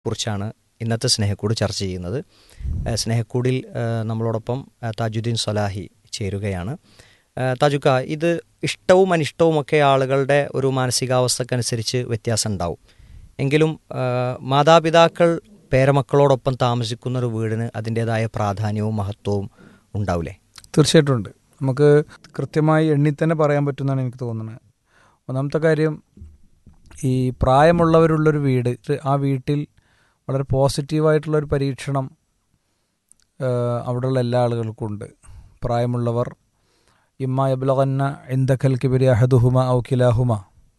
കുറിച്ചാണ് ഇന്നത്തെ സ്നേഹക്കൂട് ചർച്ച ചെയ്യുന്നത്. സ്നേഹക്കൂടിൽ നമ്മളോടൊപ്പം താജുദ്ദീൻ സലാഹി ചേരുകയാണ്. താജുക്ക, ഇത് ഇഷ്ടവും അനിഷ്ടവുമൊക്കെ ആളുകളുടെ ഒരു മാനസികാവസ്ഥക്കനുസരിച്ച് വ്യത്യാസം ഉണ്ടാവും. എങ്കിലും മാതാപിതാക്കൾ പേരമക്കളോടൊപ്പം താമസിക്കുന്ന ഒരു വീടിന് അതിൻ്റേതായ പ്രാധാന്യവും മഹത്വവും ഉണ്ടാവില്ലേ? തീർച്ചയായിട്ടും ഉണ്ട്. നമുക്ക് കൃത്യമായി എണ്ണി തന്നെ പറയാൻ പറ്റുമെന്നാണ് എനിക്ക് തോന്നുന്നത്. ഒന്നാമത്തെ കാര്യം, ഈ പ്രായമുള്ളവരുള്ളൊരു വീട്, ആ വീട്ടിൽ വളരെ പോസിറ്റീവായിട്ടുള്ളൊരു പരീക്ഷണം അവിടെയുള്ള എല്ലാ ആളുകൾക്കും ഉണ്ട്. പ്രായമുള്ളവർ ഇമ്മ യബ്ലഗന്ന ഇൻദകൽ കിബ്രി അഹദുഹുമ ഔ കിലാഹുമ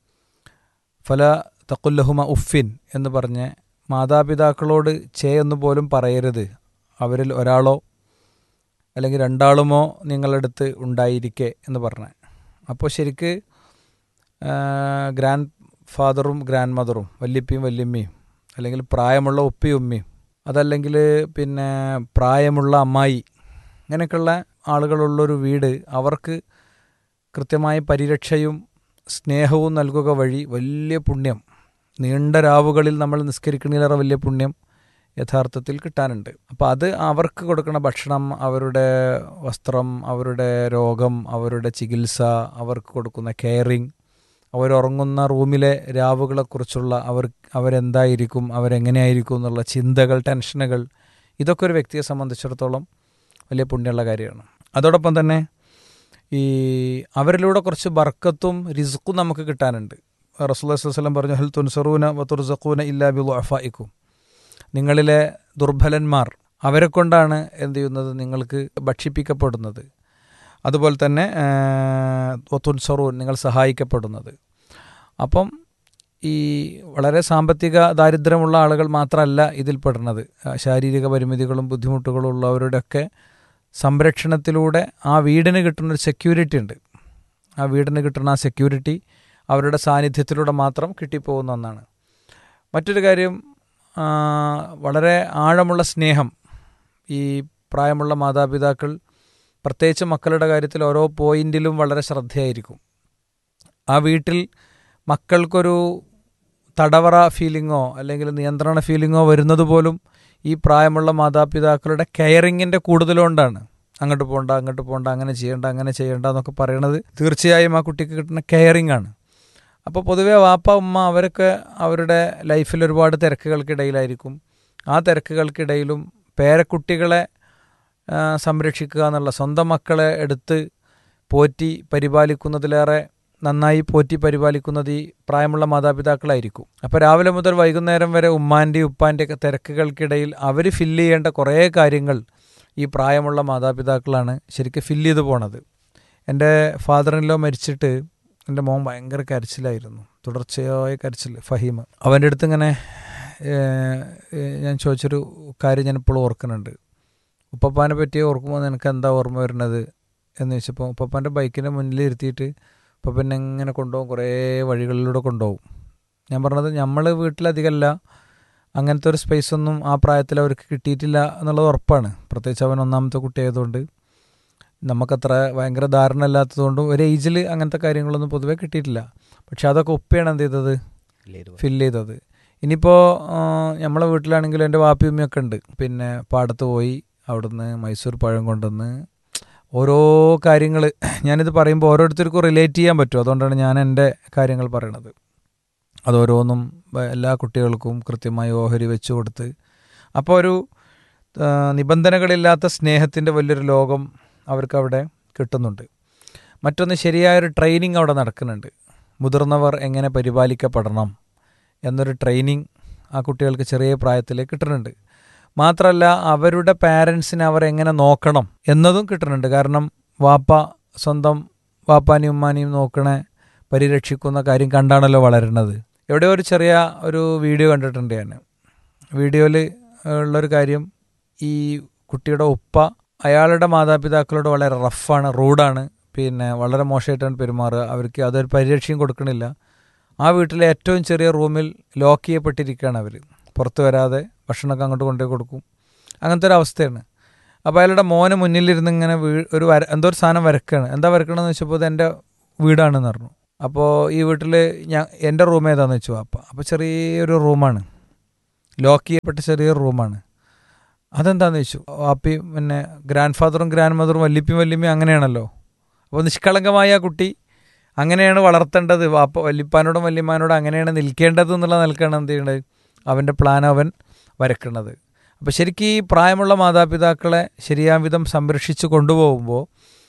ഫല തഖുല്ലഹുമ ഉഫിൻ എന്ന് പറഞ്ഞ് മാതാപിതാക്കളോട് എന്ന് പോലും പറയരുത്, അവരിൽ ഒരാളോ അല്ലെങ്കിൽ രണ്ടാളുമോ നിങ്ങളടുത്ത് ഉണ്ടായിരിക്കെ എന്ന് പറഞ്ഞ്. അപ്പോൾ ശരിക്ക് ഗ്രാൻഡ് ഫാദറും ഗ്രാൻഡ് മദറും, വല്യപ്പയും വല്യമ്മയും, അല്ലെങ്കിൽ പ്രായമുള്ള ഉപ്പയും ഉമ്മയും, അതല്ലെങ്കിൽ പിന്നെ പ്രായമുള്ള അമ്മായി, ഇങ്ങനെയൊക്കെയുള്ള ആളുകളുള്ളൊരു വീട് അവർക്ക് കൃത്യമായ പരിരക്ഷയും സ്നേഹവും നൽകുക വഴി വലിയ പുണ്യം, നീണ്ട രാവുകളിൽ നമ്മൾ നിസ്കരിക്കുന്നതിലേറെ വലിയ പുണ്യം യഥാർത്ഥത്തിൽ കിട്ടാനുണ്ട്. അപ്പോൾ അത് അവർക്ക് കൊടുക്കുന്ന ഭക്ഷണം, അവരുടെ വസ്ത്രം, അവരുടെ രോഗം, അവരുടെ ചികിത്സ, അവർക്ക് കൊടുക്കുന്ന കെയറിങ്, അവരുറങ്ങുന്ന റൂമിലെ രാവുകളെക്കുറിച്ചുള്ള അവരെന്തായിരിക്കും, അവരെങ്ങനെയായിരിക്കും എന്നുള്ള ചിന്തകൾ, ടെൻഷനുകൾ, ഇതൊക്കെ ഒരു വ്യക്തിയെ സംബന്ധിച്ചിടത്തോളം വലിയ പുണ്യമുള്ള കാര്യമാണ്. അതോടൊപ്പം തന്നെ ഈ അവരിലൂടെ കുറച്ച് ബർക്കത്തും റിസ്ക്കും നമുക്ക് കിട്ടാനുണ്ട്. റസൂലുള്ളാഹി സ്വല്ലല്ലാഹു അലൈഹി വസല്ലം പറഞ്ഞു, ഹൽ തുൻസറൂന വതുർസഖൂന ഇല്ലാ ബിളുഅഫായിക്കും, നിങ്ങളിലെ ദുർബലന്മാർ, അവരെ കൊണ്ടാണ് എന്ത് ചെയ്യുന്നത്, നിങ്ങൾക്ക് ഭക്ഷിപ്പിക്കപ്പെടുന്നത്. അതുപോലെ തന്നെ തുൻസറൂൻ, നിങ്ങൾ സഹായിക്കപ്പെടുന്നത്. അപ്പം ഈ വളരെ സാമ്പത്തിക ദാരിദ്ര്യമുള്ള ആളുകൾ മാത്രമല്ല ഇതിൽപ്പെടുന്നത്, ശാരീരിക പരിമിതികളും ബുദ്ധിമുട്ടുകളും ഉള്ളവരുടെയൊക്കെ സംരക്ഷണത്തിലൂടെ ആ വീടിന് കിട്ടുന്നൊരു സെക്യൂരിറ്റി ഉണ്ട്. ആ വീടിന് കിട്ടുന്ന ആ സെക്യൂരിറ്റി അവരുടെ സാന്നിധ്യത്തിലൂടെ മാത്രം കിട്ടിപ്പോകുന്ന ഒന്നാണ്. മറ്റൊരു കാര്യം, വളരെ ആഴമുള്ള സ്നേഹം. ഈ പ്രായമുള്ള മാതാപിതാക്കൾ പ്രത്യേകിച്ച് മക്കളുടെ കാര്യത്തിൽ ഓരോ പോയിന്റിലും വളരെ ശ്രദ്ധയായിരിക്കും. ആ വീട്ടിൽ മക്കൾക്കൊരു തടവറ ഫീലിങ്ങോ അല്ലെങ്കിൽ നിയന്ത്രണ ഫീലിങ്ങോ വരുന്നത് പോലും ഈ പ്രായമുള്ള മാതാപിതാക്കളുടെ കെയറിങ്ങിൻ്റെ കൂടുതലുകൊണ്ടാണ്. അങ്ങോട്ട് പോകണ്ട, അങ്ങോട്ട് പോകണ്ട, അങ്ങനെ ചെയ്യേണ്ട, അങ്ങനെ ചെയ്യേണ്ട എന്നൊക്കെ പറയണത് തീർച്ചയായും ആ കുട്ടിക്ക് കിട്ടുന്ന കെയറിങ് ആണ്. അപ്പോൾ പൊതുവേ വാപ്പ ഉമ്മ അവരൊക്കെ അവരുടെ ലൈഫിൽ ഒരുപാട് തിരക്കുകൾക്കിടയിലായിരിക്കും. ആ തിരക്കുകൾക്കിടയിലും പേരക്കുട്ടികളെ സംരക്ഷിക്കുക എന്നുള്ള, സ്വന്തം മക്കളെ എടുത്ത് പോറ്റി പരിപാലിക്കുന്നതിലേറെ നന്നായി പോറ്റി പരിപാലിക്കുന്നത് ഈ പ്രായമുള്ള മാതാപിതാക്കളായിരിക്കും. അപ്പോൾ രാവിലെ മുതൽ വൈകുന്നേരം വരെ ഉമ്മാൻ്റെയും ഉപ്പാൻ്റെയൊക്കെ തിരക്കുകൾക്കിടയിൽ അവർ ഫില്ല് ചെയ്യേണ്ട കുറേ കാര്യങ്ങൾ ഈ പ്രായമുള്ള മാതാപിതാക്കളാണ് ശരിക്കും ഫില്ല് ചെയ്ത് പോണത്. എൻ്റെ ഫാദറിനിലോ മരിച്ചിട്ട് എൻ്റെ മോൻ ഭയങ്കര കരച്ചിലായിരുന്നു, തുടർച്ചയായ കരച്ചിൽ. ഫഹീം, അവൻ്റെ അടുത്ത് ഇങ്ങനെ ഞാൻ ചോദിച്ചൊരു കാര്യം ഞാൻ ഇപ്പോഴും ഓർക്കുന്നുണ്ട്. ഉപ്പപ്പാനെ പറ്റി ഓർക്കുമ്പോൾ നിനക്ക് എന്താ ഓർമ്മ വരുന്നത് എന്ന് ചോദിച്ചപ്പോൾ, ഉപ്പപ്പാൻ്റെ ബൈക്കിൻ്റെ മുന്നിൽ ഇരുത്തിയിട്ട് ഉപ്പപ്പന്നെ ഇങ്ങനെ കൊണ്ടുപോകും, കുറേ വഴികളിലൂടെ കൊണ്ടുപോകും. ഞാൻ പറഞ്ഞത്, നമ്മൾ വീട്ടിലധികമല്ല, അങ്ങനത്തെ ഒരു സ്പേസൊന്നും ആ പ്രായത്തിൽ അവർക്ക് കിട്ടിയിട്ടില്ല എന്നുള്ളത് ഉറപ്പാണ്. പ്രത്യേകിച്ച് അവൻ ഒന്നാമത്തെ കുട്ടിയായതുകൊണ്ട്, നമുക്കത്ര ഭയങ്കര ധാരണ ഇല്ലാത്തതുകൊണ്ടും ഒരു ഏജിൽ അങ്ങനത്തെ കാര്യങ്ങളൊന്നും പൊതുവേ കിട്ടിയിട്ടില്ല. പക്ഷെ അതൊക്കെ ഉപ്പയാണ് എന്ത് ചെയ്തത്, ഫില്ല് ചെയ്തത്. ഇനിയിപ്പോൾ നമ്മളെ വീട്ടിലാണെങ്കിലും എൻ്റെ വാപ്പയും ഉമ്മയൊക്കെ ഉണ്ട്. പിന്നെ പാടത്ത് പോയി അവിടുന്ന് മൈസൂർ പഴം കൊണ്ടുവന്ന് ഓരോ കാര്യങ്ങൾ, ഞാനിത് പറയുമ്പോൾ ഓരോരുത്തർക്കും റിലേറ്റ് ചെയ്യാൻ പറ്റും. അതുകൊണ്ടാണ് ഞാൻ എൻ്റെ കാര്യങ്ങൾ പറയണത്. അതോരോന്നും എല്ലാ കുട്ടികൾക്കും കൃത്യമായി ഓഹരി വെച്ച് കൊടുത്ത്, അപ്പോൾ ഒരു നിബന്ധനകളില്ലാത്ത സ്നേഹത്തിൻ്റെ വലിയൊരു ലോകം അവർക്കവിടെ കിട്ടുന്നുണ്ട്. മറ്റൊന്ന്, ശരിയായൊരു ട്രെയിനിങ് അവിടെ നടക്കുന്നുണ്ട്. മുതിർന്നവർ എങ്ങനെ പരിപാലിക്കപ്പെടണം എന്നൊരു ട്രെയിനിങ് ആ കുട്ടികൾക്ക് ചെറിയ പ്രായത്തിൽ കിട്ടുന്നുണ്ട്. മാത്രമല്ല അവരുടെ പാരൻസിനെ അവരെങ്ങനെ നോക്കണം എന്നതും കിട്ടുന്നുണ്ട്. കാരണം വാപ്പ സ്വന്തം വാപ്പാനെയും ഉമ്മാനെയും നോക്കണേ, പരിരക്ഷിക്കുന്ന കാര്യം കണ്ടാണല്ലോ വളരുന്നത്. എവിടെയോ ഒരു ചെറിയ ഒരു വീഡിയോ കണ്ടിട്ടുണ്ട് ഞാൻ. വീഡിയോയിൽ ഉള്ളൊരു കാര്യം, ഈ കുട്ടിയുടെ ഉപ്പ അയാളുടെ മാതാപിതാക്കളോട് വളരെ റഫാണ്, റൂഡാണ്, പിന്നെ വളരെ മോശമായിട്ടാണ് പെരുമാറുക. അവർക്ക് അതൊരു പരിരക്ഷയും കൊടുക്കണില്ല. ആ വീട്ടിലെ ഏറ്റവും ചെറിയ റൂമിൽ ലോക്ക് ചെയ്യപ്പെട്ടിരിക്കുകയാണ് അവർ, പുറത്ത് വരാതെ ഭക്ഷണമൊക്കെ അങ്ങോട്ട് കൊണ്ടുപോയി കൊടുക്കും. അങ്ങനത്തെ ഒരു അവസ്ഥയാണ്. അപ്പോൾ അയാളുടെ മോന് മുന്നിലിരുന്ന് ഇങ്ങനെ എന്തോ ഒരു സാധനം വരക്കുകയാണ്. എന്താ വരക്കണമെന്ന് വെച്ചപ്പോൾ ഇത് എൻ്റെ വീടാണെന്ന് പറഞ്ഞു. അപ്പോൾ ഈ വീട്ടിൽ എൻ്റെ റൂം ഏതാണെന്ന് വെച്ചു അപ്പോൾ ചെറിയൊരു റൂമാണ്, ലോക്ക് ചെയ്യപ്പെട്ട ചെറിയൊരു റൂമാണ്. അതെന്താണെന്ന് ചോദിച്ചു. വാപ്പി പിന്നെ ഗ്രാൻഡ് ഫാദറും ഗ്രാൻഡ് മദറും വല്യപ്പയും വല്യമ്മയും അങ്ങനെയാണല്ലോ. അപ്പോൾ നിഷ്കളങ്കമായ ആ കുട്ടി അങ്ങനെയാണ് വളർത്തേണ്ടത്, വാപ്പ വല്യപ്പാനോടും വല്യമ്മാനോടും അങ്ങനെയാണ് നിൽക്കേണ്ടത് എന്നുള്ള നിലക്കാണ് എന്ത് ചെയ്യേണ്ടത്, അവൻ്റെ പ്ലാൻ അവൻ വരക്കുന്നത്. അപ്പോൾ ശരിക്കും ഈ പ്രായമുള്ള മാതാപിതാക്കളെ ശരിയാം വിധം സംരക്ഷിച്ച് കൊണ്ടുപോകുമ്പോൾ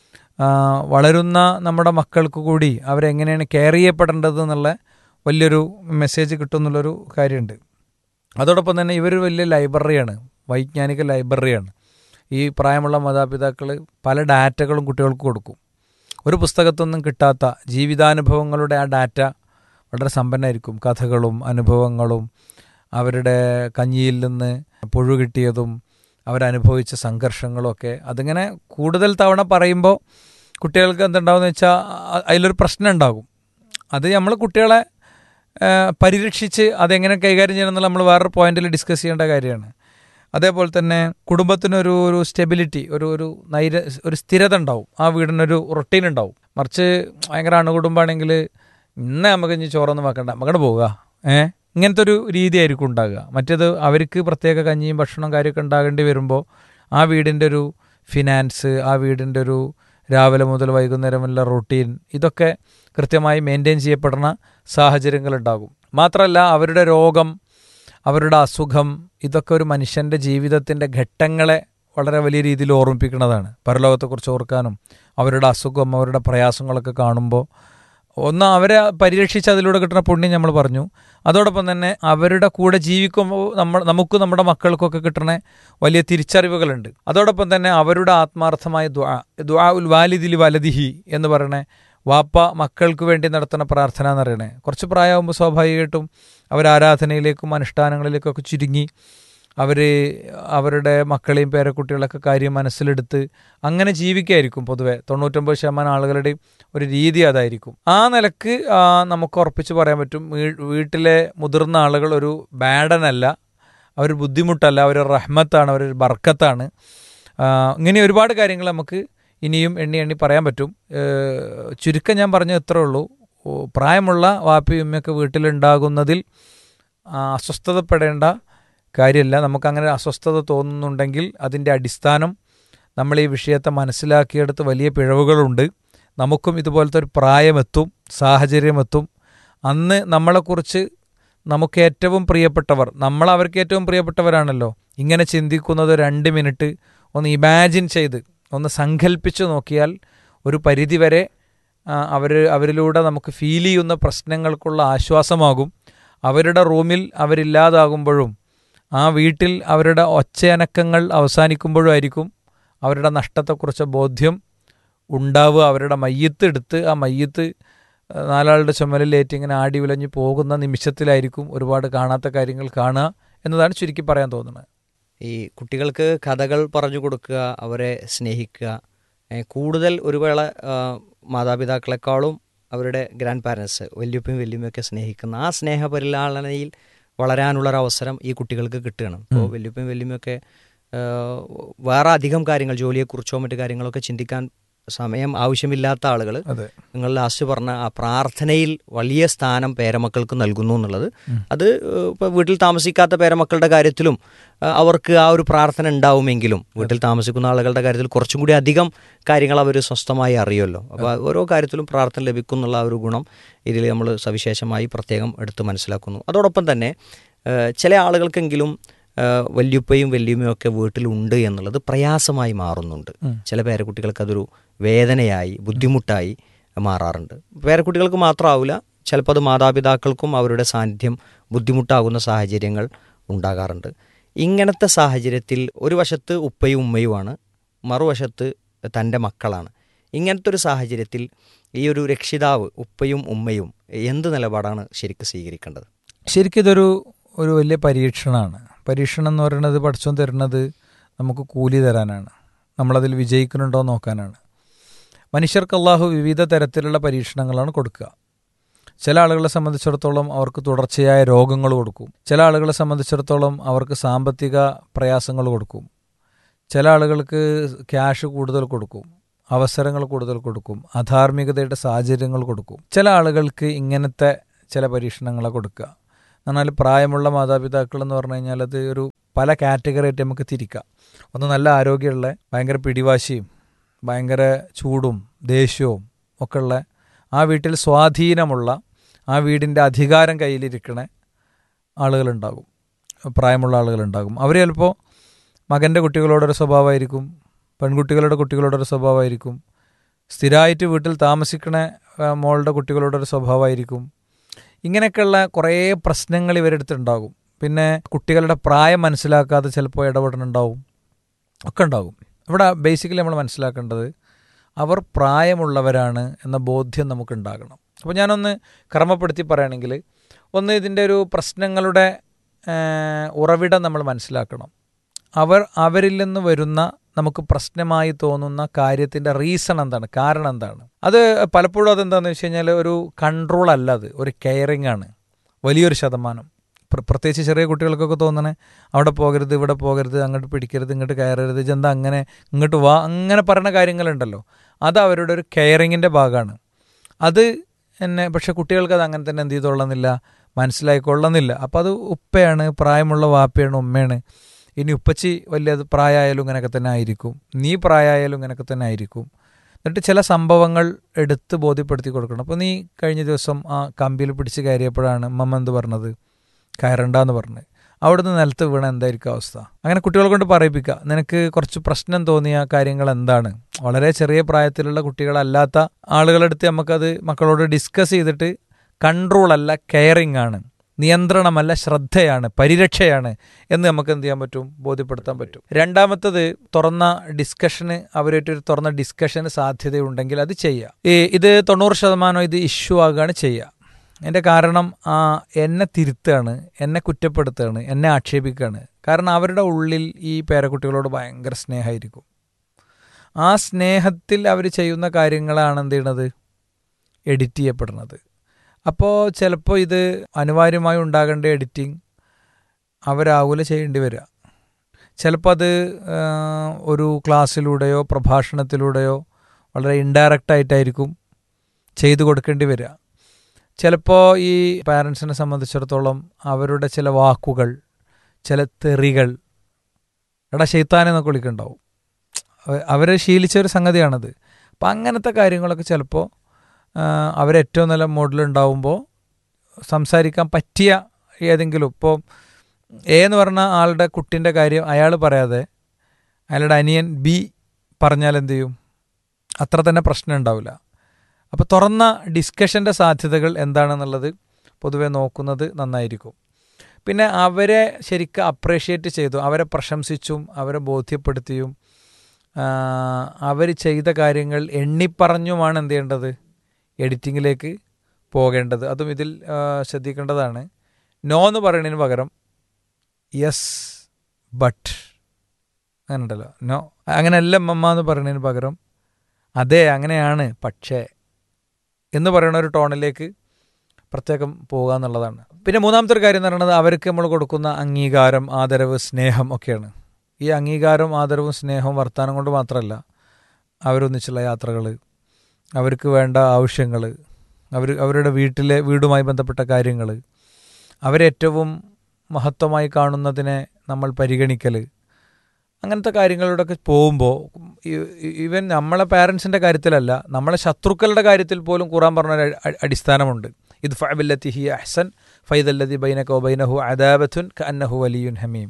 വളരുന്ന നമ്മുടെ മക്കൾക്ക് കൂടി അവരെങ്ങനെയാണ് കെയർ ചെയ്യപ്പെടേണ്ടത് എന്നുള്ള വലിയൊരു മെസ്സേജ് കിട്ടും എന്നുള്ളൊരു കാര്യമുണ്ട്. അതോടൊപ്പം തന്നെ ഇവർ വലിയ ലൈബ്രറിയാണ്, വൈജ്ഞാനിക ലൈബ്രറിയാണ്. ഈ പ്രായമുള്ള മാതാപിതാക്കൾ പല ഡാറ്റകളും കുട്ടികൾക്ക് കൊടുക്കും. ഒരു പുസ്തകത്തൊന്നും കിട്ടാത്ത ജീവിതാനുഭവങ്ങളുടെ ആ ഡാറ്റ വളരെ സമ്പന്നമായിരിക്കും. കഥകളും അനുഭവങ്ങളും അവരുടെ കഞ്ഞിയിൽ നിന്ന് പുഴു കിട്ടിയതും അവരനുഭവിച്ച സംഘർഷങ്ങളും ഒക്കെ അതിങ്ങനെ കൂടുതൽ തവണ പറയുമ്പോൾ കുട്ടികൾക്ക് എന്തുണ്ടാവുമെന്ന് വെച്ചാൽ അതിലൊരു പ്രശ്നം ഉണ്ടാകും. അത് നമ്മൾ കുട്ടികളെ പരിരക്ഷിച്ച് അതെങ്ങനെ കൈകാര്യം ചെയ്യണം എന്നുള്ള നമ്മൾ വേറൊരു പോയിന്റിൽ ഡിസ്കസ് ചെയ്യേണ്ട കാര്യമാണ്. അതേപോലെ തന്നെ കുടുംബത്തിനൊരു സ്റ്റെബിലിറ്റി, ഒരു സ്ഥിരത ഉണ്ടാവും. ആ വീടിനൊരു റൊട്ടീൻ ഉണ്ടാവും. മറിച്ച് ഭയങ്കര അണുകുടുംബമാണെങ്കിൽ ഇന്ന് നമുക്ക് ഇനി ചോറൊന്നും വെക്കണ്ട, നമുക്കടെ പോവുക, ഇങ്ങനത്തെ ഒരു രീതി ആയിരിക്കും ഉണ്ടാകുക. മറ്റേത് അവർക്ക് പ്രത്യേക കഞ്ഞിയും ഭക്ഷണം കാര്യമൊക്കെ ഉണ്ടാകേണ്ടി വരുമ്പോൾ ആ വീടിൻ്റെ ഒരു ഫിനാൻസ്, ആ വീടിൻ്റെ ഒരു രാവിലെ മുതൽ വൈകുന്നേരം വല്ല റൊട്ടീൻ, ഇതൊക്കെ കൃത്യമായി മെയിൻറ്റെയിൻ ചെയ്യപ്പെടുന്ന സാഹചര്യങ്ങളുണ്ടാകും. മാത്രമല്ല അവരുടെ രോഗം, അവരുടെ അസുഖം, ഇതൊക്കെ ഒരു മനുഷ്യൻ്റെ ജീവിതത്തിൻ്റെ ഘട്ടങ്ങളെ വളരെ വലിയ രീതിയിൽ ഓർമ്മിപ്പിക്കുന്നതാണ്. പരലോകത്തെക്കുറിച്ച് ഓർക്കാനും അവരുടെ അസുഖം, അവരുടെ പ്രയാസങ്ങളൊക്കെ കാണുമ്പോൾ ഒന്ന് അവരെ പരിരക്ഷിച്ച് അതിലൂടെ കിട്ടുന്ന പുണ്യം നമ്മൾ പറഞ്ഞു. അതോടൊപ്പം തന്നെ അവരുടെ കൂടെ ജീവിക്കുമ്പോൾ നമുക്കും നമ്മുടെ മക്കൾക്കൊക്കെ കിട്ടുന്ന വലിയ തിരിച്ചറിവുകളുണ്ട്. അതോടൊപ്പം തന്നെ അവരുടെ ആത്മാർത്ഥമായ ദുആ ഉൽ വാലിദിൽ വലദിഹി എന്ന് പറയണേ, വാപ്പ മക്കൾക്ക് വേണ്ടി നടത്തുന്ന പ്രാർത്ഥന എന്ന് പറയണേ. കുറച്ച് പ്രായമാകുമ്പോൾ സ്വാഭാവികമായിട്ടും അവർ ആരാധനയിലേക്കും അനുഷ്ഠാനങ്ങളിലേക്കൊക്കെ ചുരുങ്ങി അവരുടെ മക്കളെയും പേരക്കുട്ടികളൊക്കെ കാര്യം മനസ്സിലെടുത്ത് അങ്ങനെ ജീവിക്കായിരിക്കും. പൊതുവെ 99% ആളുകളുടെയും ഒരു രീതി അതായിരിക്കും. ആ നിലക്ക് നമുക്ക് ഉറപ്പിച്ച് പറയാൻ പറ്റും, വീട്ടിലെ മുതിർന്ന ആളുകൾ ഒരു ബാഡനല്ല, അവർ ബുദ്ധിമുട്ടല്ല, അവർ റഹ്മത്താണ്, അവരൊരു ബർക്കത്താണ്. ഇങ്ങനെ ഒരുപാട് കാര്യങ്ങൾ നമുക്ക് ഇനിയും എണ്ണി പറയാൻ പറ്റും. ചുരുക്കം ഞാൻ പറഞ്ഞത് ഇത്രേ ഉള്ളൂ. പ്രായമുള്ള വാപ്പയും ഉമ്മയൊക്കെ വീട്ടിലുണ്ടാകുന്നതിൽ അസ്വസ്ഥതപ്പെടേണ്ട കാര്യമില്ല. നമുക്കങ്ങനെ അസ്വസ്ഥത തോന്നുന്നുണ്ടെങ്കിൽ അതിൻ്റെ അടിസ്ഥാനം നമ്മൾ ഈ വിഷയത്തെ മനസ്സിലാക്കിയെടുത്ത് വലിയ പിഴവുകളുണ്ട്. നമുക്കും ഇതുപോലത്തെ ഒരു പ്രായമെത്തും, സാഹചര്യമെത്തും. അന്ന് നമ്മളെക്കുറിച്ച് നമുക്ക് ഏറ്റവും പ്രിയപ്പെട്ടവർ, അവർക്ക് ഏറ്റവും പ്രിയപ്പെട്ടവരാണല്ലോ. ഇങ്ങനെ ചിന്തിക്കുന്നത് 2 മിനിറ്റ് ഒന്ന് ഇമാജിൻ ചെയ്ത് ഒന്ന് സങ്കല്പിച്ച് നോക്കിയാൽ ഒരു പരിധിവരെ അവരിലൂടെ നമുക്ക് ഫീൽ ചെയ്യുന്ന പ്രശ്നങ്ങൾക്കുള്ള ആശ്വാസമാകും. അവരുടെ റൂമിൽ അവരില്ലാതാകുമ്പോഴും ആ വീട്ടിൽ അവരുടെ ഒച്ചയനക്കങ്ങൾ അവസാനിക്കുമ്പോഴും ആയിരിക്കും അവരുടെ നഷ്ടത്തെക്കുറിച്ച് ബോധ്യം ഉണ്ടാവുക. അവരുടെ മയ്യത്ത് എടുത്ത് ആ മയ്യത്ത് 4 ആളുടെ ചുമലിലേറ്റ് ഇങ്ങനെ ആടി ഉലഞ്ഞു പോകുന്ന നിമിഷത്തിലായിരിക്കും ഒരുപാട് കാണാത്ത കാര്യങ്ങൾ കാണുക എന്നതാണ് ചുരുക്കി പറയാൻ തോന്നുന്നത്. ഈ കുട്ടികൾക്ക് കഥകൾ പറഞ്ഞു കൊടുക്കുക, അവരെ സ്നേഹിക്കുക, കൂടുതൽ ഒരു വേള മാതാപിതാക്കളെക്കാളും അവരുടെ ഗ്രാൻഡ് പാരൻസ്, വല്യപ്പയും വല്യമ്മയൊക്കെ സ്നേഹിക്കുന്ന ആ സ്നേഹപരിലാളനയിൽ വളരാനുള്ളൊരവസരം ഈ കുട്ടികൾക്ക് കിട്ടുകയാണ്. ഇപ്പോൾ വല്യപ്പയും വല്യമ്മയൊക്കെ വേറെ അധികം കാര്യങ്ങൾ, ജോലിയെക്കുറിച്ചോ മറ്റു കാര്യങ്ങളൊക്കെ ചിന്തിക്കാൻ സമയം ആവശ്യമില്ലാത്ത ആളുകൾ നിങ്ങൾ ലാസ്റ്റ് പറഞ്ഞ ആ പ്രാർത്ഥനയിൽ വലിയ സ്ഥാനം പേരമക്കൾക്ക് നൽകുന്നു എന്നുള്ളത്, അത് ഇപ്പോൾ വീട്ടിൽ താമസിക്കാത്ത പേരമക്കളുടെ കാര്യത്തിലും അവർക്ക് ആ ഒരു പ്രാർത്ഥന ഉണ്ടാവുമെങ്കിലും വീട്ടിൽ താമസിക്കുന്ന ആളുകളുടെ കാര്യത്തിൽ കുറച്ചും കൂടി അധികം കാര്യങ്ങൾ അവർ സ്വസ്ഥമായി അറിയുമല്ലോ. അപ്പോൾ ഓരോ കാര്യത്തിലും പ്രാർത്ഥന ലഭിക്കും എന്നുള്ള ആ ഒരു ഗുണം ഇതിൽ നമ്മൾ സവിശേഷമായി പ്രത്യേകം എടുത്ത് മനസ്സിലാക്കുന്നു. അതോടൊപ്പം തന്നെ ചില ആളുകൾക്കെങ്കിലും വല്യുപ്പയും വല്യമ്മയും ഒക്കെ വീട്ടിലുണ്ട് എന്നുള്ളത് പ്രയാസമായി മാറുന്നുണ്ട്. ചില പേരക്കുട്ടികൾക്ക് അതൊരു വേദനയായി, ബുദ്ധിമുട്ടായി മാറാറുണ്ട്. പേരക്കുട്ടികൾക്ക് മാത്രമാവില്ല, ചിലപ്പോൾ അത് മാതാപിതാക്കൾക്കും അവരുടെ സാന്നിധ്യം ബുദ്ധിമുട്ടാകുന്ന സാഹചര്യങ്ങൾ ഉണ്ടാകാറുണ്ട്. ഇങ്ങനത്തെ സാഹചര്യത്തിൽ ഒരു വശത്ത് ഉപ്പയും ഉമ്മയുമാണ്, മറുവശത്ത് തൻ്റെ മക്കളാണ്. ഇങ്ങനത്തെ ഒരു സാഹചര്യത്തിൽ ഈ ഒരു രക്ഷിതാവ്, ഉപ്പയും ഉമ്മയും എന്ത് നിലപാടാണ് ശരിക്കും സ്വീകരിക്കേണ്ടത്? ശരിക്കും ഇതൊരു വലിയ പരീക്ഷണമാണ്. പരീക്ഷണം എന്ന് പറയുന്നത് പഠിച്ചോൻ തരുന്നത് നമുക്ക് കൂലി തരാനാണ്, നമ്മളതിൽ വിജയിക്കുന്നുണ്ടോ നോക്കാനാണ്. മനുഷ്യർക്ക് അള്ളാഹു വിവിധ തരത്തിലുള്ള പരീക്ഷണങ്ങളാണ് കൊടുക്കുക. ചില ആളുകളെ സംബന്ധിച്ചിടത്തോളം അവർക്ക് തുടർച്ചയായ രോഗങ്ങൾ കൊടുക്കും. ചില ആളുകളെ സംബന്ധിച്ചിടത്തോളം അവർക്ക് സാമ്പത്തിക പ്രയാസങ്ങൾ കൊടുക്കും. ചില ആളുകൾക്ക് ക്യാഷ് കൂടുതൽ കൊടുക്കും, അവസരങ്ങൾ കൂടുതൽ കൊടുക്കും, അധാർമികതയുടെ സാഹചര്യങ്ങൾ കൊടുക്കും. ചില ആളുകൾക്ക് ഇങ്ങനത്തെ ചില പരീക്ഷണങ്ങളെ കൊടുക്കുക. എന്നാൽ പ്രായമുള്ള മാതാപിതാക്കൾ എന്ന് പറഞ്ഞു കഴിഞ്ഞാൽ അത് ഒരു പല കാറ്റഗറി ആയിട്ട് നമുക്ക് തിരിക്കാം. ഒന്ന് നല്ല ആരോഗ്യമുള്ള, ഭയങ്കര പിടിവാശിയും ഭയങ്കര ചൂടും ദേഷ്യവും ഒക്കെ ഉള്ള, ആ വീട്ടിൽ സ്വാധീനമുള്ള, ആ വീടിൻ്റെ അധികാരം കയ്യിലിരിക്കണ ആളുകളുണ്ടാകും, പ്രായമുള്ള ആളുകളുണ്ടാകും. അവർ ചിലപ്പോൾ മകൻ്റെ കുട്ടികളോടൊരു സ്വഭാവമായിരിക്കും, പെൺകുട്ടികളുടെ കുട്ടികളോടൊരു സ്വഭാവമായിരിക്കും, സ്ഥിരമായിട്ട് വീട്ടിൽ താമസിക്കണ മോളുടെ കുട്ടികളോടൊരു സ്വഭാവമായിരിക്കും. ഇങ്ങനെയൊക്കെയുള്ള കുറേ പ്രശ്നങ്ങൾ ഇവരെടുത്തുണ്ടാകും. പിന്നെ കുട്ടികളുടെ പ്രായം മനസ്സിലാക്കാതെ ചിലപ്പോൾ ഇടപെടുന്നുണ്ടാവും, ഒക്കെ ഉണ്ടാകും. ഇവിടെ ബേസിക്കലി നമ്മൾ മനസ്സിലാക്കേണ്ടത് അവർ പ്രായമുള്ളവരാണ് എന്ന ബോധ്യം നമുക്കുണ്ടാകണം. അപ്പോൾ ഞാനൊന്ന് ക്രമപ്പെടുത്തി പറയുകയാണെങ്കിൽ, ഒന്ന് ഇതിൻ്റെ ഒരു പ്രശ്നങ്ങളുടെ ഉറവിടം നമ്മൾ മനസ്സിലാക്കണം. അവരിൽ നിന്ന് വരുന്ന നമുക്ക് പ്രശ്നമായി തോന്നുന്ന കാര്യത്തിൻ്റെ റീസൺ എന്താണ്, കാരണം എന്താണ്. അത് പലപ്പോഴും അതെന്താണെന്ന് വെച്ച് കഴിഞ്ഞാൽ ഒരു കൺട്രോൾ അല്ല, അത് ഒരു കെയറിങ് ആണ് വലിയൊരു ശതമാനം. പ്രത്യേകിച്ച് ചെറിയ കുട്ടികൾക്കൊക്കെ തോന്നണേ അവിടെ പോകരുത്, ഇവിടെ പോകരുത്, അങ്ങോട്ട് പിടിക്കരുത്, ഇങ്ങോട്ട് കയറരുത്, ഇതെന്താ അങ്ങനെ, ഇങ്ങോട്ട് വാ, അങ്ങനെ പറയുന്ന കാര്യങ്ങളുണ്ടല്ലോ. അത് അവരുടെ ഒരു കെയറിങ്ങിൻ്റെ ഭാഗമാണ്. അത് എന്നെ പക്ഷെ കുട്ടികൾക്ക് അത് അങ്ങനെ തന്നെ എന്ത് ചെയ്തുകൊള്ളുന്നില്ല, മനസ്സിലായിക്കൊള്ളുന്നില്ല. അപ്പോൾ അത് ഉപ്പയാണ്, പ്രായമുള്ള വാപ്പയാണ്, ഉമ്മയാണ്. ഇനി ഉപ്പച്ചി വലിയ പ്രായമായാലും ഇങ്ങനെയൊക്കെ തന്നെ ആയിരിക്കും, നീ പ്രായമായാലും ഇങ്ങനെയൊക്കെ തന്നെ ആയിരിക്കും. എന്നിട്ട് ചില സംഭവങ്ങൾ എടുത്ത് ബോധ്യപ്പെടുത്തി കൊടുക്കണം. അപ്പോൾ നീ കഴിഞ്ഞ ദിവസം ആ കമ്പിയിൽ പിടിച്ച് കയറിയപ്പോഴാണ് മമ്മ എന്ത് പറഞ്ഞത്, കയറണ്ടെന്ന് പറഞ്ഞ്. അവിടുന്ന് നിലത്ത് വീണ എന്തായിരിക്കും അവസ്ഥ. അങ്ങനെ കുട്ടികളെ കൊണ്ട് പറയിപ്പിക്കുക, നിനക്ക് കുറച്ച് പ്രശ്നം തോന്നിയ കാര്യങ്ങൾ എന്താണ്. വളരെ ചെറിയ പ്രായത്തിലുള്ള കുട്ടികളല്ലാത്ത ആളുകളെടുത്ത് നമുക്കത് മക്കളോട് ഡിസ്കസ് ചെയ്തിട്ട്, കൺട്രോളല്ല കെയറിങ് ആണ്, നിയന്ത്രണമല്ല ശ്രദ്ധയാണ്, പരിരക്ഷയാണ് എന്ന് നമുക്ക് എന്ത് ചെയ്യാൻ പറ്റും, ബോധ്യപ്പെടുത്താൻ പറ്റും. രണ്ടാമത്തത്, തുറന്ന ഡിസ്കഷന്, അവരായിട്ടൊരു തുറന്ന ഡിസ്കഷന് സാധ്യതയുണ്ടെങ്കിൽ അത് ചെയ്യുക. ഇത് 90% ഇത് ഇഷ്യൂ ആകുകയാണ് ചെയ്യുക. എൻ്റെ കാരണം എന്നെ തിരുത്തുകയാണ്, എന്നെ കുറ്റപ്പെടുത്തുകയാണ്, എന്നെ ആക്ഷേപിക്കുകയാണ്. കാരണം അവരുടെ ഉള്ളിൽ ഈ പേരക്കുട്ടികളോട് ഭയങ്കര സ്നേഹമായിരിക്കും. ആ സ്നേഹത്തിൽ അവർ ചെയ്യുന്ന കാര്യങ്ങളാണ് എന്ത് ചെയ്യണത്, എഡിറ്റ് ചെയ്യപ്പെടുന്നത്. അപ്പോൾ ചിലപ്പോൾ ഇത് അനിവാര്യമായി ഉണ്ടാകേണ്ട എഡിറ്റിംഗ് അവരാവൂല ചെയ്യേണ്ടി വരിക. ചിലപ്പോൾ അത് ഒരു ക്ലാസ്സിലൂടെയോ പ്രഭാഷണത്തിലൂടെയോ വളരെ ഇൻഡയറക്റ്റായിട്ടായിരിക്കും ചെയ്തു കൊടുക്കേണ്ടി വരിക. ചിലപ്പോൾ ഈ പാരൻസിനെ സംബന്ധിച്ചിടത്തോളം അവരുടെ ചില വാക്കുകൾ, ചില തെറികൾ, എടാ ശൈത്താനെ എന്നൊക്കെ വിളിക്കുന്നുണ്ടാവും. അവർ ശീലിച്ച ഒരു സംഗതിയാണത്. അപ്പം അങ്ങനത്തെ കാര്യങ്ങളൊക്കെ ചിലപ്പോൾ അവരേറ്റവും നല്ല മോഡലുണ്ടാവുമ്പോൾ സംസാരിക്കാൻ പറ്റിയ ഏതെങ്കിലും, ഇപ്പോൾ എന്ന് പറഞ്ഞ ആളുടെ കുട്ടിൻ്റെ കാര്യം അയാൾ പറയാതെ അയാളുടെ അനിയൻ ബി പറഞ്ഞാൽ എന്ത് ചെയ്യും, അത്ര തന്നെ പ്രശ്നം ഉണ്ടാവില്ല. അപ്പോൾ തുറന്ന ഡിസ്കഷൻ്റെ സാധ്യതകൾ എന്താണെന്നുള്ളത് പൊതുവെ നോക്കുന്നത് നന്നായിരിക്കും. പിന്നെ അവരെ ശരിക്കും അപ്രീഷിയേറ്റ് ചെയ്തു, അവരെ പ്രശംസിച്ചും അവരെ ബോധ്യപ്പെടുത്തിയും അവർ ചെയ്ത കാര്യങ്ങൾ എണ്ണിപ്പറഞ്ഞുമാണ് എന്ത് ചെയ്യേണ്ടത്, എഡിറ്റിങ്ങിലേക്ക് പോകേണ്ടത്. അതും ഇതിൽ ശ്രദ്ധിക്കേണ്ടതാണ്. നോ എന്ന് പറയുന്നതിന് പകരം യെസ് ബട്ട്, അങ്ങനെ ഉണ്ടല്ലോ, നോ അങ്ങനെയല്ല മമ്മ എന്ന് പറയുന്നതിന് പകരം അതെ അങ്ങനെയാണ് പക്ഷേ എന്ന് പറയുന്ന ഒരു ടോണിലേക്ക് പ്രത്യേകം പോകുക എന്നുള്ളതാണ്. പിന്നെ മൂന്നാമത്തെ ഒരു കാര്യം എന്ന് പറയുന്നത്, അവർക്ക് നമ്മൾ കൊടുക്കുന്ന അംഗീകാരം, ആദരവ്, സ്നേഹം ഒക്കെയാണ്. ഈ അംഗീകാരവും ആദരവും സ്നേഹവും വർത്താനം കൊണ്ട് മാത്രമല്ല, അവരൊന്നിച്ചുള്ള യാത്രകൾ, അവർക്ക് വേണ്ട ആവശ്യങ്ങൾ, അവരുടെ വീടുമായി ബന്ധപ്പെട്ട കാര്യങ്ങൾ, അവരേറ്റവും മഹത്വമായി കാണുന്നതിനെ നമ്മൾ പരിഗണിക്കൽ, അങ്ങനത്തെ കാര്യങ്ങളിലൂടെയൊക്കെ പോകുമ്പോൾ ഈവൻ നമ്മളെ പാരൻസിൻ്റെ കാര്യത്തിലല്ല, നമ്മളെ ശത്രുക്കളുടെ കാര്യത്തിൽ പോലും ഖുർആൻ പറഞ്ഞ അടിസ്ഥാനമുണ്ട്. ഇത് ഫഅബില്ലത്തി ഹി അഹ്സൻ ഫൈദല്ലദി ബൈനക വബൈനഹു അദാബത്തുൻ കഅന്നഹു വലിയുൻ ഹമീം.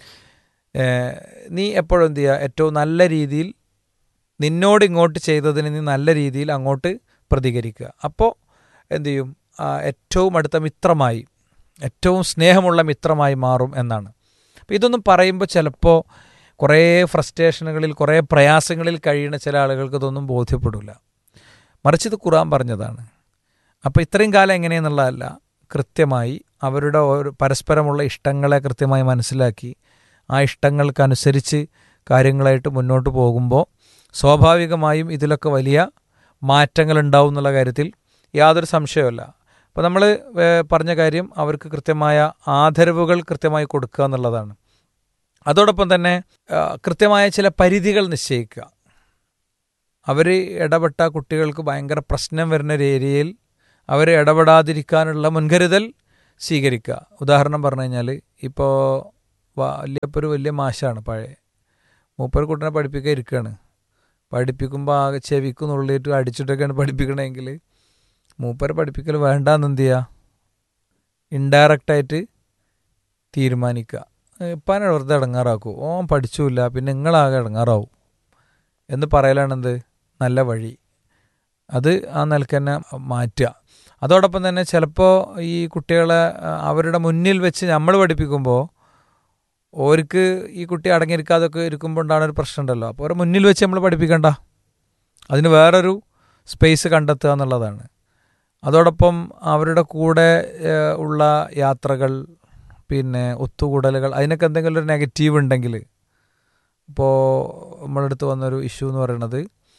നീ എപ്പോഴും എന്ത് ചെയ്യുക, ഏറ്റവും നല്ല രീതിയിൽ നിന്നോട് ഇങ്ങോട്ട് ചെയ്തതിന് നീ നല്ല രീതിയിൽ അങ്ങോട്ട് പ്രതികരിക്കുക. അപ്പോൾ എന്തു ചെയ്യും, ഏറ്റവും അടുത്ത മിത്രമായി, ഏറ്റവും സ്നേഹമുള്ള മിത്രമായി മാറും എന്നാണ്. അപ്പോൾ ഇതൊന്നും പറയുമ്പോൾ ചിലപ്പോൾ കുറേ ഫ്രസ്ട്രേഷനുകളിൽ, കുറേ പ്രയാസങ്ങളിൽ കഴിയുന്ന ചില ആളുകൾക്ക് ഇതൊന്നും ബോധ്യപ്പെടില്ല. മറിച്ച് ഇത് ഖുർആൻ പറഞ്ഞതാണ്. അപ്പോൾ ഇത്രയും കാലം എങ്ങനെയെന്നുള്ളതല്ല, കൃത്യമായി അവരുടെ പരസ്പരമുള്ള ഇഷ്ടങ്ങളെ കൃത്യമായി മനസ്സിലാക്കി ആ ഇഷ്ടങ്ങൾക്കനുസരിച്ച് കാര്യങ്ങളായിട്ട് മുന്നോട്ട് പോകുമ്പോൾ സ്വാഭാവികമായും ഇതിലൊക്കെ വലിയ മാറ്റങ്ങളുണ്ടാവും എന്നുള്ള കാര്യത്തിൽ യാതൊരു സംശയമല്ല. അപ്പോൾ നമ്മൾ പറഞ്ഞ കാര്യം, അവർക്ക് കൃത്യമായ ആദരവുകൾ കൃത്യമായി കൊടുക്കുക എന്നുള്ളതാണ്. അതോടൊപ്പം തന്നെ കൃത്യമായ ചില പരിധികൾ നിശ്ചയിക്കുക. അവർ ഇടപെട്ട കുട്ടികൾക്ക് ഭയങ്കര പ്രശ്നം വരുന്ന ഒരു ഏരിയയിൽ അവർ ഇടപെടാതിരിക്കാനുള്ള മുൻകരുതൽ സ്വീകരിക്കുക. ഉദാഹരണം പറഞ്ഞു കഴിഞ്ഞാൽ ഇപ്പോൾ ഒരു വലിയ മാഷാണ് പഴയ മൂപ്പർ കുട്ടനെ പഠിപ്പിക്കാൻ ഇരിക്കുകയാണ്. പഠിപ്പിക്കുമ്പോൾ ആകെ ചെവിക്ക് നുള്ളിയിട്ട് അടിച്ചിട്ടൊക്കെയാണ് പഠിപ്പിക്കണമെങ്കിൽ മൂപ്പരെ പഠിപ്പിക്കൽ വേണ്ടാന്ന് എന്ത് ചെയ്യുക, ഇൻഡയറക്റ്റായിട്ട് തീരുമാനിക്കുക. ഇപ്പാനെ വെറുതെ ഇടങ്ങാറാക്കൂ, ഓൻ പഠിച്ചില്ല പിന്നെ നിങ്ങളാകെ ഇടങ്ങാറാവും എന്ന് പറയലാണെന്ത് നല്ല വഴി. അത് ആ നിലക്ക് തന്നെ മാറ്റുക. അതോടൊപ്പം തന്നെ ചിലപ്പോൾ ഈ കുട്ടികളെ അവരുടെ മുന്നിൽ വെച്ച് നമ്മൾ പഠിപ്പിക്കുമ്പോൾ ഓർക്ക് ഈ കുട്ടി അടങ്ങിയിരിക്കാതൊക്കെ ഇരിക്കുമ്പോൾ ഉണ്ടാകുന്ന ഒരു പ്രശ്നം ഉണ്ടല്ലോ. അപ്പോൾ അവരെ മുന്നിൽ വെച്ച് നമ്മൾ പഠിപ്പിക്കണ്ട, അതിന് വേറൊരു സ്പേസ് കണ്ടെത്തുക എന്നുള്ളതാണ്. അതോടൊപ്പം അവരുടെ കൂടെ ഉള്ള യാത്രകൾ, പിന്നെ ഒത്തുകൂടലുകൾ, അതിനൊക്കെ എന്തെങ്കിലും ഒരു നെഗറ്റീവ് ഉണ്ടെങ്കിൽ, ഇപ്പോൾ നമ്മളടുത്ത് വന്നൊരു ഇഷ്യൂ എന്ന് പറയുന്നത്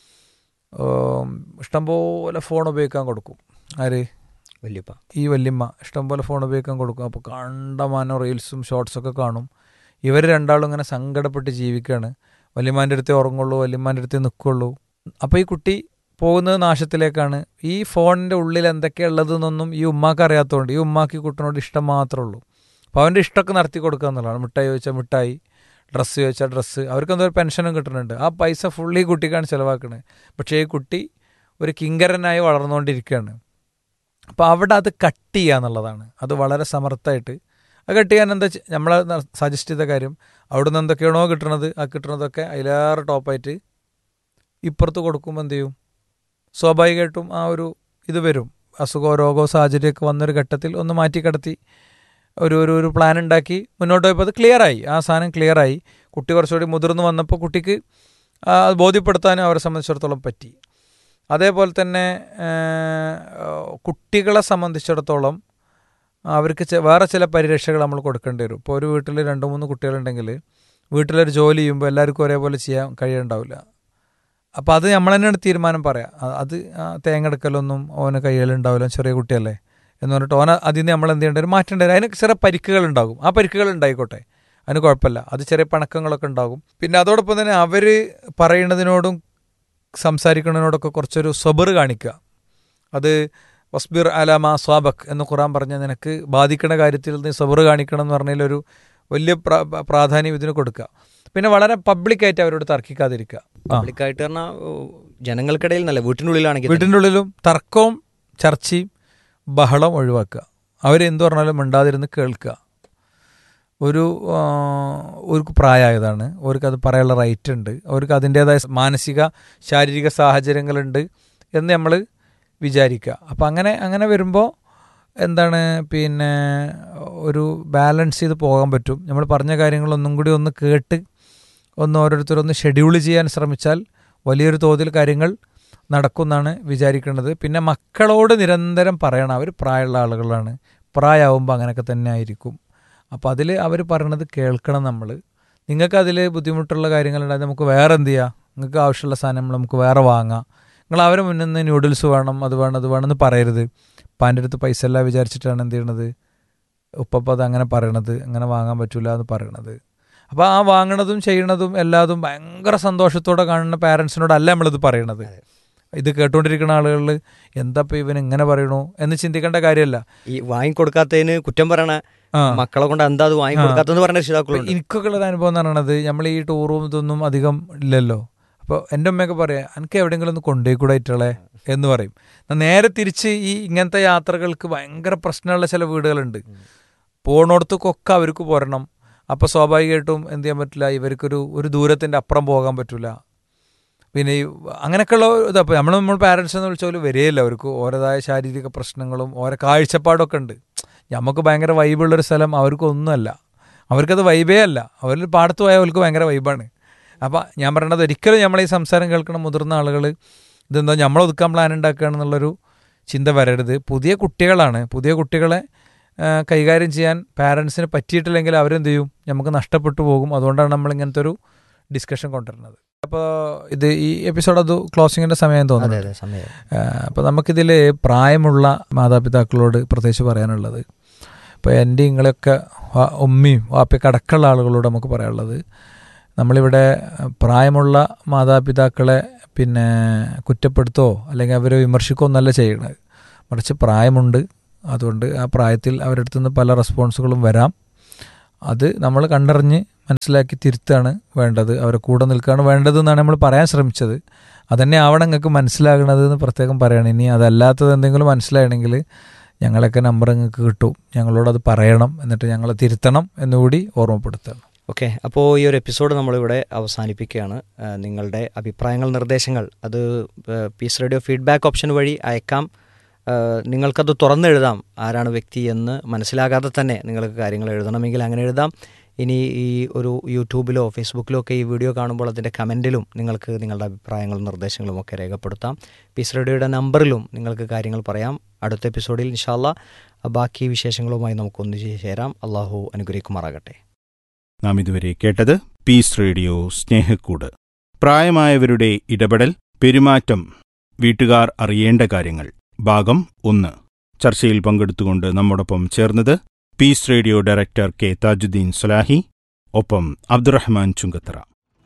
ഇഷ്ടംപോലെ ഫോൺ ഉപയോഗിക്കാൻ കൊടുക്കും. ആര്? വല്യപ്പ. ഈ വല്യമ്മ ഇഷ്ടംപോലെ ഫോൺ ഉപയോഗിക്കാൻ കൊടുക്കും. അപ്പോൾ കണ്ടമാനം റീൽസും ഷോർട്സൊക്കെ കാണും. ഇവർ രണ്ടാളും ഇങ്ങനെ സങ്കടപ്പെട്ട് ജീവിക്കുകയാണ്. വല്യമ്മാൻ്റെ അടുത്തേ ഉറങ്ങുള്ളൂ, വല്യമ്മാൻ്റെ അടുത്തേ നിൽക്കുള്ളൂ. അപ്പോൾ ഈ കുട്ടി പോകുന്നത് നാശത്തിലേക്കാണ്. ഈ ഫോണിൻ്റെ ഉള്ളിൽ എന്തൊക്കെയുള്ളതെന്നൊന്നും ഈ ഉമ്മാക്ക് അറിയാത്തതുകൊണ്ട് ഈ ഉമ്മാക്ക് ഈ കുട്ടിനോട് ഇഷ്ടം മാത്രമേ ഉള്ളൂ. അപ്പോൾ അവൻ്റെ ഇഷ്ടമൊക്കെ നടത്തി കൊടുക്കുക എന്നുള്ളതാണ്. മിഠായി ചോദിച്ചാൽ മിഠായി, ഡ്രസ്സ് ചോദിച്ചാൽ ഡ്രസ്സ്. അവർക്ക് എന്തോ ഒരു പെൻഷനും കിട്ടുന്നുണ്ട്. ആ പൈസ ഫുള്ളി കുട്ടിക്കാണ് ചിലവാക്കുന്നത്. പക്ഷേ ഈ കുട്ടി ഒരു കിങ്കരനായി വളർന്നുകൊണ്ടിരിക്കുകയാണ്. അപ്പോൾ അവിടെ അത് കട്ട് ചെയ്യുക എന്നുള്ളതാണ്. അത് വളരെ സമർത്ഥമായിട്ട് അത് കട്ട് ചെയ്യാൻ എന്താ നമ്മൾ സജസ്റ്റ് ചെയ്ത കാര്യം, അവിടെ നിന്ന് എന്തൊക്കെയാണോ കിട്ടുന്നത് ആ കിട്ടുന്നതൊക്കെ അതിലേറെ ടോപ്പായിട്ട് ഇപ്പുറത്ത് കൊടുക്കുമ്പോൾ എന്ത് ചെയ്യും, സ്വാഭാവികമായിട്ടും ആ ഒരു ഇത് വരും. അസുഖമോ രോഗമോ സാഹചര്യമൊക്കെ വന്നൊരു ഘട്ടത്തിൽ ഒന്ന് മാറ്റിക്കിടത്തി ഒരു പ്ലാൻ ഉണ്ടാക്കി മുന്നോട്ട് പോയപ്പോൾ അത് ക്ലിയറായി. ആ സാധനം ക്ലിയറായി. കുട്ടി കുറച്ചുകൂടി മുതിർന്ന് വന്നപ്പോൾ കുട്ടിക്ക് അത് ബോധ്യപ്പെടുത്താനും അവരെ സംബന്ധിച്ചിടത്തോളം പറ്റി. അതേപോലെ തന്നെ കുട്ടികളെ സംബന്ധിച്ചിടത്തോളം അവർക്ക് വേറെ ചില പരിരക്ഷകൾ നമ്മൾ കൊടുക്കേണ്ടി വരും. ഇപ്പോൾ ഒരു വീട്ടിൽ 2-3 കുട്ടികളുണ്ടെങ്കിൽ വീട്ടിലൊരു ജോലി ചെയ്യുമ്പോൾ എല്ലാവർക്കും ഒരേപോലെ ചെയ്യാൻ കഴിയുന്നുണ്ടാവില്ല. അപ്പോൾ അത് നമ്മൾ തന്നെയാണ് തീരുമാനം പറയാം. അത് തേങ്ങ എടുക്കലൊന്നും ഓന് കയ്യിലുണ്ടാവില്ല, ചെറിയ കുട്ടിയല്ലേ എന്ന് പറഞ്ഞിട്ട് ഓന അതിൽ നിന്ന് നമ്മൾ എന്ത് ചെയ്യേണ്ടി വരും, മാറ്റേണ്ടി വരും. അതിന് ചെറിയ പരിക്കുകൾ ഉണ്ടാകും. ആ പരിക്കുകൾ ഉണ്ടായിക്കോട്ടെ, അതിന് കുഴപ്പമില്ല. അത് ചെറിയ പണക്കങ്ങളൊക്കെ ഉണ്ടാകും. പിന്നെ അതോടൊപ്പം തന്നെ അവർ പറയുന്നതിനോടും സംസാരിക്കുന്നതിനോടൊക്കെ കുറച്ചൊരു സബർ കാണിക്കുക. അത് വസ്ബിർ അലാമ സ്വാബക് എന്ന് ഖുറാൻ പറഞ്ഞ നിനക്ക് ബാധിക്കുന്ന കാര്യത്തിൽ നീ സബർ കാണിക്കണം എന്ന് പറഞ്ഞതിലൊരു വലിയ പ്രാധാന്യം ഇതിന് കൊടുക്കുക. പിന്നെ വളരെ പബ്ലിക്കായിട്ട് അവരോട് തർക്കിക്കാതിരിക്കുക. പബ്ലിക്കായിട്ട് പറഞ്ഞാൽ ജനങ്ങൾക്കിടയിൽ നല്ല, വീട്ടിനുള്ളിലാണെങ്കിൽ വീട്ടിൻ്റെ ഉള്ളിലും തർക്കവും ചർച്ചയും ബഹളം ഒഴിവാക്കുക. അവരെന്ത് പറഞ്ഞാലും മിണ്ടാതിരുന്ന് കേൾക്കുക. ഒരു പ്രായമായതാണ്, അവർക്കത് പറയാനുള്ള റൈറ്റ് ഉണ്ട്, അവർക്ക് അതിൻ്റേതായ മാനസിക ശാരീരിക സാഹചര്യങ്ങളുണ്ട് എന്ന് നമ്മൾ വിചാരിക്കുക. അപ്പം അങ്ങനെ വരുമ്പോൾ എന്താണ്, പിന്നെ ഒരു ബാലൻസ് ചെയ്ത് പോകാൻ പറ്റും. നമ്മൾ പറഞ്ഞ കാര്യങ്ങളൊന്നും കൂടി ഒന്ന് കേട്ട് ഓരോരുത്തരൊന്ന് ഷെഡ്യൂൾ ചെയ്യാൻ ശ്രമിച്ചാൽ വലിയൊരു തോതിൽ കാര്യങ്ങൾ നടക്കുമെന്നാണ് വിചാരിക്കുന്നത്. പിന്നെ മക്കളോട് നിരന്തരം പറയണം. അവർ പ്രായമുള്ള ആളുകളാണ്, പ്രായമാകുമ്പോൾ അങ്ങനെയൊക്കെ തന്നെ ആയിരിക്കും. അപ്പോൾ അതിൽ അവർ പറയണത് കേൾക്കണം. നിങ്ങൾക്കതിൽ ബുദ്ധിമുട്ടുള്ള കാര്യങ്ങളുണ്ടായി നമുക്ക് വേറെ എന്ത് ചെയ്യാം, നിങ്ങൾക്ക് ആവശ്യമുള്ള സാധനം നമുക്ക് വേറെ വാങ്ങാം. നിങ്ങൾ അവരെ മുന്നിൽ നിന്ന് ന്യൂഡിൽസ് വേണം, അത് വേണമെന്ന് പറയരുത്. ഉപ്പാൻ്റെ അടുത്ത് പൈസ എല്ലാം വിചാരിച്ചിട്ടാണ് എന്ത് ചെയ്യണത്, ഉപ്പ അത് അങ്ങനെ പറയണത്, അങ്ങനെ വാങ്ങാൻ പറ്റില്ല എന്ന് പറയണത്. അപ്പോൾ ആ വാങ്ങണതും ചെയ്യണതും എല്ലാതും ഭയങ്കര സന്തോഷത്തോടെ കാണുന്ന പാരൻസിനോടല്ല നമ്മളിത് പറയണത്. ഇത് കേട്ടുകൊണ്ടിരിക്കുന്ന ആളുകളിൽ എന്താ ഇപ്പം ഇവൻ ഇങ്ങനെ പറയണു എന്ന് ചിന്തിക്കേണ്ട കാര്യമല്ല. ഈ വാങ്ങിക്കൊടുക്കാത്തതിന് കുറ്റം പറയണ മക്കളെ കൊണ്ട് എന്താ അത് വാങ്ങിക്കൊടുക്കാത്തെന്ന് പറഞ്ഞ രക്ഷിതാക്കളുണ്ട്. എനിക്കൊക്കെ ഉള്ളൊരു അനുഭവം എന്ന് പറയണത്, നമ്മൾ ഈ ടൂറും ഇതൊന്നും അധികം ഇല്ലല്ലോ. അപ്പോൾ എൻ്റെ അമ്മയൊക്കെ പറയാം, എനിക്ക് എവിടെയെങ്കിലും ഒന്ന് കൊണ്ടുപോയി കൂടെ ഇട്ടളെ എന്ന് പറയും. നേരെ തിരിച്ച് ഈ ഇങ്ങനത്തെ യാത്രകൾക്ക് ഭയങ്കര പ്രശ്നമുള്ള ചില വീടുകളുണ്ട്. പോണോടത്തൊക്കെ അവർക്ക് പോരണം. അപ്പോൾ സ്വാഭാവികമായിട്ടും എന്ത് ചെയ്യാൻ പറ്റില്ല, ഇവർക്കൊരു ദൂരത്തിൻ്റെ അപ്പുറം പോകാൻ പറ്റില്ല. പിന്നെ ഈ അങ്ങനെയൊക്കെയുള്ള ഇതപ്പോൾ നമ്മൾ പാരൻസ് എന്ന് വിളിച്ചാൽ വരികയില്ല. അവർക്ക് ഓരോതായ ശാരീരിക പ്രശ്നങ്ങളും ഓരോ കാഴ്ചപ്പാടൊക്കെ ഉണ്ട്. നമുക്ക് ഭയങ്കര വൈബുള്ളൊരു സ്ഥലം അവർക്കൊന്നുമല്ല, അവർക്കത് വൈബേ അല്ല. അവർ പാടത്ത് പോയാൽ അവർക്ക് ഭയങ്കര വൈബാണ്. അപ്പോൾ ഞാൻ പറയണത്, ഒരിക്കലും നമ്മളീ സംസാരം കേൾക്കണം മുതിർന്ന ആളുകൾ ഇതെന്താ നമ്മൾ ഒതുക്കാൻ പ്ലാൻ ഉണ്ടാക്കുകയാണെന്നുള്ളൊരു ചിന്ത വരരുത്. പുതിയ കുട്ടികളാണ്, പുതിയ കുട്ടികളെ കൈകാര്യം ചെയ്യാൻ പാരൻസിന് പറ്റിയിട്ടില്ലെങ്കിൽ അവരെന്ത് ചെയ്യും, നമുക്ക് നഷ്ടപ്പെട്ടു പോകും. അതുകൊണ്ടാണ് നമ്മൾ ഇങ്ങനത്തെ ഒരു ഡിസ്കഷൻ കൊണ്ടുവരുന്നത്. അപ്പോൾ ഈ എപ്പിസോഡ് അത് ക്ലോസിങ്ങിൻ്റെ സമയം തോന്നുന്നു. അപ്പോൾ നമുക്കിതിൽ പ്രായമുള്ള മാതാപിതാക്കളോട് പ്രത്യേകിച്ച് പറയാനുള്ളത്, ഇപ്പോൾ എൻ്റെ നിങ്ങളെയൊക്കെ ഉമ്മയും വാപ്പയൊക്കെ അടക്കമുള്ള ആളുകളോട് നമുക്ക് പറയാനുള്ളത്, നമ്മളിവിടെ പ്രായമുള്ള മാതാപിതാക്കളെ പിന്നെ കുറ്റപ്പെടുത്തോ അല്ലെങ്കിൽ അവരെ വിമർശിക്കുകയോ എന്നല്ല ചെയ്യണത്. മറിച്ച് പ്രായമുണ്ട്, അതുകൊണ്ട് ആ പ്രായത്തിൽ അവരുടെ അടുത്ത് നിന്ന് പല റെസ്പോൺസുകളും വരാം. അത് നമ്മൾ കണ്ടറിഞ്ഞ് മനസ്സിലാക്കി തിരുത്താണ് വേണ്ടത്, അവരെ കൂടെ നിൽക്കുകയാണ് വേണ്ടതെന്നാണ് നമ്മൾ പറയാൻ ശ്രമിച്ചത്. അതന്നെ ആവണം നിങ്ങൾക്ക് മനസ്സിലാകണത് എന്ന് പ്രത്യേകം പറയണം. ഇനി അതല്ലാത്തത് എന്തെങ്കിലും മനസ്സിലായണമെങ്കിൽ ഞങ്ങളൊക്കെ നമ്പർ നിങ്ങൾക്ക് കിട്ടും, ഞങ്ങളോടത് പറയണം, എന്നിട്ട് ഞങ്ങൾ തിരുത്തണം എന്നുകൂടി ഓർമ്മപ്പെടുത്തണം. ഓക്കെ, അപ്പോൾ ഈ ഒരു എപ്പിസോഡ് നമ്മളിവിടെ അവസാനിപ്പിക്കുകയാണ്. നിങ്ങളുടെ അഭിപ്രായങ്ങൾ, നിർദ്ദേശങ്ങൾ അത് പീസ് റേഡിയോ ഫീഡ്ബാക്ക് ഓപ്ഷൻ വഴി അയക്കാം. നിങ്ങൾക്കത് തുറന്നെഴുതാം. ആരാണ് വ്യക്തി എന്ന് മനസ്സിലാകാതെ തന്നെ നിങ്ങൾക്ക് കാര്യങ്ങൾ എഴുതണമെങ്കിൽ അങ്ങനെ എഴുതാം. ഇനി ഈ ഒരു യൂട്യൂബിലോ ഫേസ്ബുക്കിലോ ഒക്കെ ഈ വീഡിയോ കാണുമ്പോൾ അതിൻ്റെ കമൻറ്റിലും നിങ്ങൾക്ക് നിങ്ങളുടെ അഭിപ്രായങ്ങളും നിർദ്ദേശങ്ങളും ഒക്കെ രേഖപ്പെടുത്താം. പീസ് റേഡിയോയുടെ നമ്പറിലും നിങ്ങൾക്ക് കാര്യങ്ങൾ പറയാം. അടുത്ത എപ്പിസോഡിൽ ഇൻഷാ അല്ലാഹ് ബാക്കി വിശേഷങ്ങളുമായി നമുക്കൊന്ന് ചേരാം. അള്ളാഹു അനുഗ്രഹിക്കുമാറാകട്ടെ. നാം ഇതുവരെ കേട്ടത് പീസ് റേഡിയോ സ്നേഹക്കൂട്. പ്രായമായവരുടെ ഇടപെടൽ, പെരുമാറ്റം, വീട്ടുകാർ അറിയേണ്ട കാര്യങ്ങൾ, ഭാഗം 1. ചർച്ചയിൽ പങ്കെടുത്തുകൊണ്ട് നമ്മോടൊപ്പം ചേർന്നത് piece radio director K Thajudheen Salahi, ഒപ്പം അബ്ദുറഹ്മാൻ ചുങ്കത്തറ.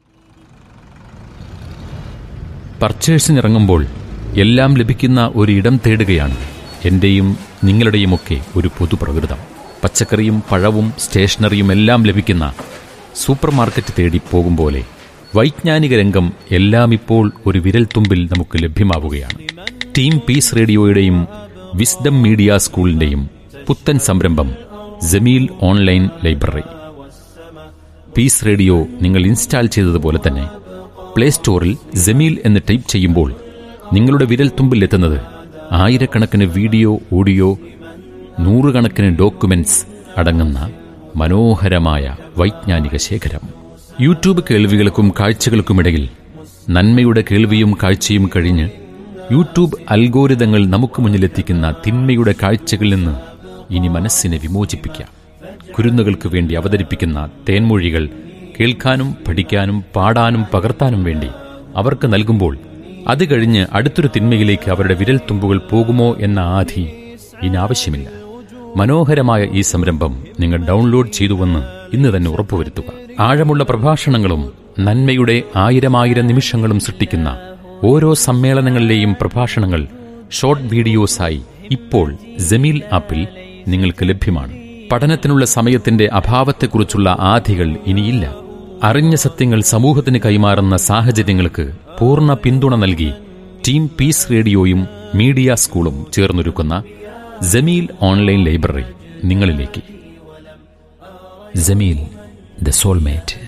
പർച്ചേഴ്സിനിറങ്ങുമ്പോൾ എല്ലാം ലഭിക്കുന്ന ഒരിടം തേടുകയാണ് എന്റെയും നിങ്ങളുടെയുമൊക്കെ ഒരു പൊതുപ്രകൃതം. പച്ചക്കറിയും പഴവും സ്റ്റേഷനറിയും എല്ലാം ലഭിക്കുന്ന സൂപ്പർ മാർക്കറ്റ് തേടി പോകും പോലെ വൈജ്ഞാനിക രംഗം എല്ലാം ഇപ്പോൾ ഒരു വിരൽത്തുമ്പിൽ നമുക്ക് ലഭ്യമാവുകയാണ്. ടീം പീസ് റേഡിയോയുടെയും വിസ്ഡം മീഡിയ സ്കൂളിന്റെയും പുത്തൻ സംരംഭം Jameel online library. Piece radio നിങ്ങൾ ഇൻസ്റ്റാൾ ചെയ്തതുപോലെ തന്നെ പ്ലേ സ്റ്റോറിൽ ജമീൽ എന്ന് ടൈപ്പ് ചെയ്യുമ്പോൾ നിങ്ങളുടെ വിരൽത്തുമ്പിൽ എത്തുന്നത് ആയിരക്കണക്കിന് വീഡിയോ, ഓഡിയോ, നൂറുകണക്കിന് ഡോക്യുമെന്റ്സ് അടങ്ങുന്ന മനോഹരമായ വൈജ്ഞാനിക ശേഖരം. യൂട്യൂബ് കേൾവികൾക്കും കാഴ്ചകൾക്കുമിടയിൽ നന്മയുടെ കേൾവിയും കാഴ്ചയും കഴിഞ്ഞ് യൂട്യൂബ് അൽഗോരിതങ്ങൾ നമുക്ക് മുന്നിലെത്തിക്കുന്ന തിന്മയുടെ കാഴ്ചകളിൽ നിന്ന് ഇനി മനസ്സിനെ വിമോചിപ്പിക്കാം. കുരുന്നുകൾക്ക് വേണ്ടി അവതരിപ്പിക്കുന്ന തേൻമൊഴികൾ കേൾക്കാനും പഠിക്കാനും പാടാനും പകർത്താനും വേണ്ടി അവർക്ക് നൽകുമ്പോൾ അത് കഴിഞ്ഞ് അടുത്തൊരു തിന്മയിലേക്ക് അവരുടെ വിരൽത്തുമ്പുകൾ പോകുമോ എന്ന ആധി ഇനി ആവശ്യമില്ല. മനോഹരമായ ഈ സംരംഭം നിങ്ങൾ ഡൗൺലോഡ് ചെയ്തുവെന്ന് ഇന്ന് തന്നെ ഉറപ്പുവരുത്തുക. ആഴമുള്ള പ്രഭാഷണങ്ങളും നന്മയുടെ ആയിരമായിരം നിമിഷങ്ങളും സൃഷ്ടിക്കുന്ന ഓരോ സമ്മേളനങ്ങളിലെയും പ്രഭാഷണങ്ങൾ ഷോർട്ട് വീഡിയോസായി ഇപ്പോൾ ജമീൽ ആപ്പിൽ നിങ്ങൾക്ക് ലഭ്യമാണ്. പഠനത്തിനുള്ള സമയത്തിന്റെ അഭാവത്തെക്കുറിച്ചുള്ള ആധികൾ ഇനിയില്ല. അറിഞ്ഞ സത്യങ്ങൾ സമൂഹത്തിന് കൈമാറുന്ന സാഹചര്യങ്ങൾക്ക് പൂർണ്ണ പിന്തുണ നൽകി ടീം പീസ് റേഡിയോയും മീഡിയ സ്കൂളും ചേർന്നൊരുക്കുന്ന ജമീൽ ഓൺലൈൻ ലൈബ്രറി നിങ്ങളിലേക്ക്. Jameel, the soulmate.